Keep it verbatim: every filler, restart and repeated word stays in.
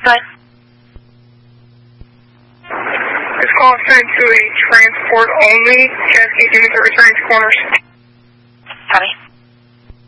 ahead. This call is sent to a transport only. Cascade units are returning to corners. Copy.